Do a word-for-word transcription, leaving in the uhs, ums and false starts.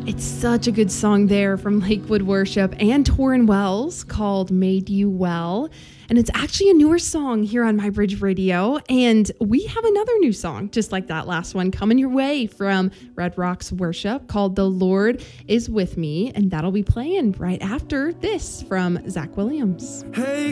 It's such a good song there from Lakewood Worship and Torrin Wells called Made You Well. And it's actually a newer song here on My Bridge Radio. And we have another new song, just like that last one, coming your way from Red Rocks Worship called The Lord Is With Me. And that'll be playing right after this from Zach Williams. Hey.